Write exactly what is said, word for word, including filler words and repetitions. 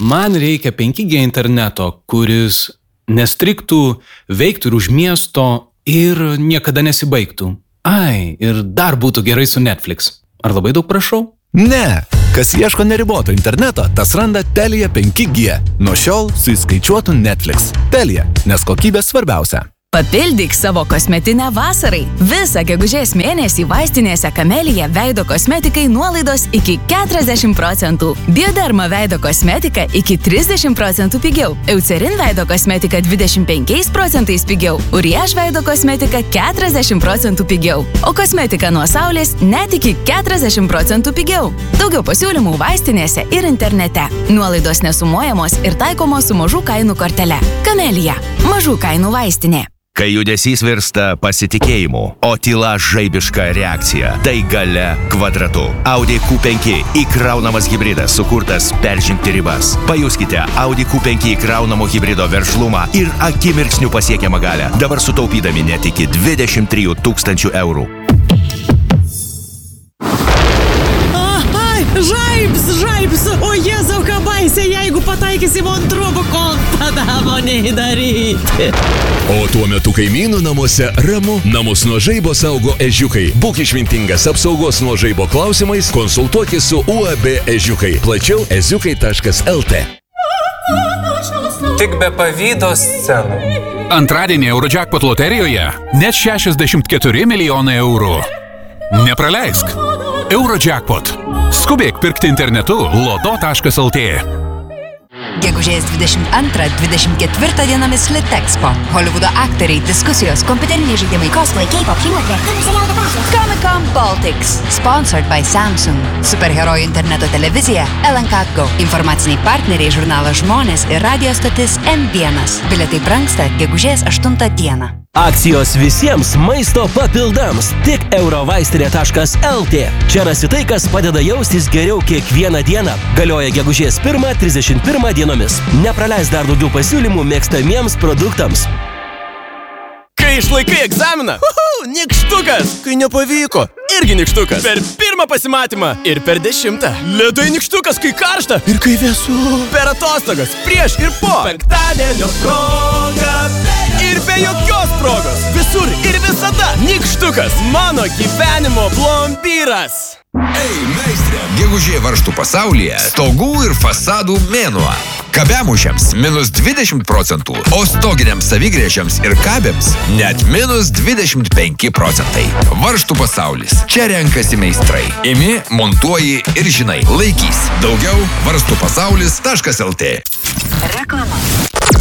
Man reikia penki G interneto, kuris nestriktų, veiktų ir už miesto ir niekada nesibaigtų. Ai, ir dar būtų gerai su Netflix. Ar labai daug prašau? Ne. Kas ieško neriboto interneto, tas randa Telia penki G. Nuo šiol su įskaičiuotu Netflix. Telia, nes kokybė svarbiausia. Papildyk savo kosmetinę vasarai. Visą gegužės mėnesį vaistinėse Camellia veido kosmetikai nuolaidos iki keturiasdešimt procentų. Bioderma veido kosmetika iki trisdešimt procentų pigiau. Eucerin veido kosmetika dvidešimt penkiais procentais pigiau. Uriage veido kosmetika keturiasdešimt procentų pigiau. O kosmetika nuo saulės net iki keturiasdešimt procentų pigiau. Daugiau pasiūlymų vaistinėse ir internete. Nuolaidos nesumuojamos ir taikomos su mažų kainų kortele. Camellia. Mažų kainų vaistinė. Kai judesys virsta pasitikėjimu, o tyla žaibiška reakcija, tai galia kvadratu. Audi Q penki įkraunamas hibridas sukurtas peržengti ribas. Pajuskite Audi Q penki įkraunamo hibrido veržlumą ir akimirksnių pasiekiamą galią. Dabar sutaupydami net iki dvidešimt trijų tūkstančių eurų. Žaibs, žaibs, o Jėzau, ką baisė, jeigu pataikysim ant trubų, kol tada mane daryti. O tuo metu kaimynų namuose ramu, namus nuo žaibo saugo ežiukai. Būk išmintingas apsaugos nuo žaibo klausimais, konsultuokis su U A B Ežiukai. Plačiau eziukai taškas L T. Tik be pavydo scenų. Antradienį Eurojackpot loterijoje net šešiasdešimt keturi milijonai eurų. Nepraleisk. Eurojackpot. Skubėk pirkti internetu loto taškas L T. Gegužės dvidešimt antrą dvidešimt ketvirtą dienomis Litexpo. Holivudo aktoriai, diskusijos, kompiuteriniai žaidimai, cosplay, K-pop, žinutė. Comic-Con Baltics. Sponsored by Samsung. Superherojų interneto televizija L N K Go. Informaciniai partneriai žurnalas Žmonės ir radio stotis N vienas. Bilietai brangsta gegužės aštuntą dieną. Akcijos visiems maisto papildams. Tik eurovaistinė taškas L T. Čia rasi tai, kas padeda jaustis geriau kiekvieną dieną. Galioja gegužės pirmą trisdešimt pirmą dienomis. Nepraleis dar daugiau pasiūlymų mėgstamiems produktams. Kai išlaikai egzaminą, uhu, nikštukas. Kai nepavyko, irgi nikštukas. Per pirmą pasimatymą ir per dešimtą. Ledai nikštukas, kai karšta ir kai vėsu. Per atostogas, prieš ir po. Penktadienio proga. Ir be jokios progos. Visur ir visada. Nikštukas. Mano gyvenimo plombyras. Ei, meistrė, gegužė varžtų pasaulyje stogų ir fasadų mėnuo. Kabemušiams minus dvidešimt procentų, o stoginiams savigrėžiams ir kabėms net minus dvidešimt penki procentai. Varžtų pasaulis. Čia renkasi meistrai. Imi, montuoji ir žinai, laikys. Daugiau varžtų pasaulis taškas L T. Reklama.